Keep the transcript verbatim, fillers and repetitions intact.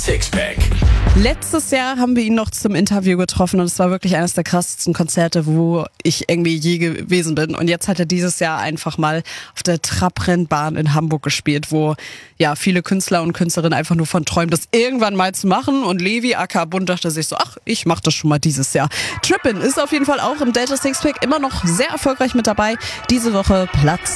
Sixpack. Letztes Jahr haben wir ihn noch zum Interview getroffen und es war wirklich eines der krassesten Konzerte, wo ich irgendwie je gewesen bin. Und jetzt hat er dieses Jahr einfach mal auf der Trabrennbahn in Hamburg gespielt, wo ja viele Künstler und Künstlerinnen einfach nur von träumen, das irgendwann mal zu machen. Und Levi aka Bund dachte sich so, ach, ich mach das schon mal dieses Jahr. Trippin' ist auf jeden Fall auch im Delta Sixpack immer noch sehr erfolgreich mit dabei. Diese Woche Platz